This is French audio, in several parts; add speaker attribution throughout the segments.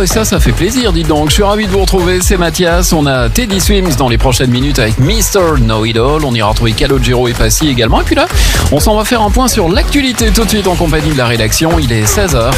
Speaker 1: et ça fait plaisir, dis donc. Je suis ravi de vous retrouver, c'est Mathias. On a Teddy Swims dans les prochaines minutes avec Mr. Know-It-All. On ira retrouver Calogero et Passy également. Et puis là, on s'en va faire un point sur l'actualité tout de suite en compagnie de la rédaction. Il est 16h.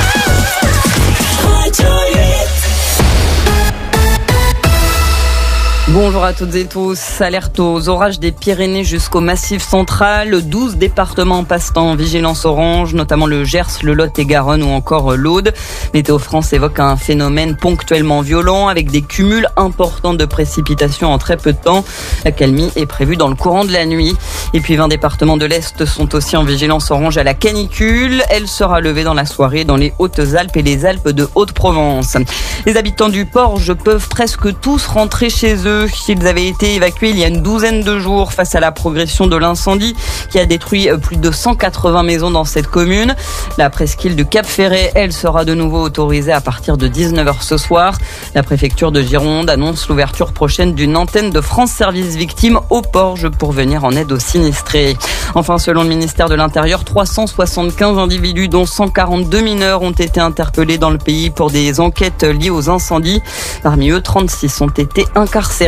Speaker 2: Bonjour à toutes et tous. Alerte aux orages des Pyrénées jusqu'au Massif central. 12 départements passent en vigilance orange, notamment le Gers, le Lot-et-Garonne ou encore l'Aude. Météo France évoque un phénomène ponctuellement violent avec des cumuls importants de précipitations en très peu de temps. L'accalmie est prévue dans le courant de la nuit. Et puis 20 départements de l'Est sont aussi en vigilance orange à la canicule. Elle sera levée dans la soirée dans les Hautes-Alpes et les Alpes de Haute-Provence. Les habitants du Porge peuvent presque tous rentrer chez eux. Ils avaient été évacués il y a une douzaine de jours face à la progression de l'incendie qui a détruit plus de 180 maisons dans cette commune. La presqu'île du Cap-Ferret, elle, sera de nouveau autorisée à partir de 19h ce soir. La préfecture de Gironde annonce l'ouverture prochaine d'une antenne de France Service Victimes au Porge pour venir en aide aux sinistrés. Enfin, selon le ministère de l'Intérieur, 375 individus dont 142 mineurs ont été interpellés dans le pays pour des enquêtes liées aux incendies. Parmi eux, 36 ont été incarcérés.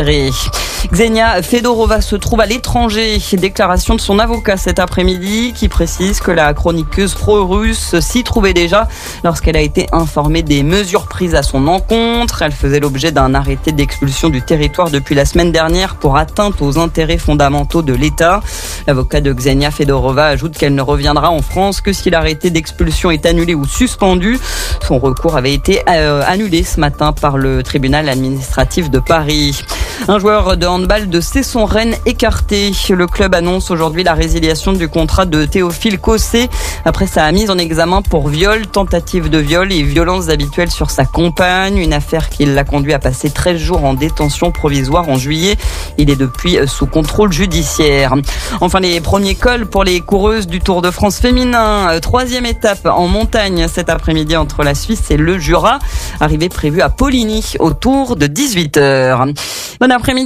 Speaker 2: Ksenia Fedorova se trouve à l'étranger. Déclaration de son avocat cet après-midi qui précise que la chroniqueuse pro-russe s'y trouvait déjà lorsqu'elle a été informée des mesures prises à son encontre. Elle faisait l'objet d'un arrêté d'expulsion du territoire depuis la semaine dernière pour atteinte aux intérêts fondamentaux de l'État. L'avocat de Ksenia Fedorova ajoute qu'elle ne reviendra en France que si l'arrêté d'expulsion est annulé ou suspendu. Son recours avait été annulé ce matin par le tribunal administratif de Paris. Un joueur de handball de Cesson-Rennes écarté. Le club annonce aujourd'hui la résiliation du contrat de Théophile Cossé après sa mise en examen pour viol, tentative de viol et violences habituelles sur sa compagne. Une affaire qui l'a conduit à passer 13 jours en détention provisoire en juillet. Il est depuis sous contrôle judiciaire. Enfin, les premiers cols pour les coureuses du Tour de France féminin. 3e étape en montagne cet après-midi entre la Suisse et le Jura. Arrivée prévue à Poligny autour de 18h. Bon après-midi.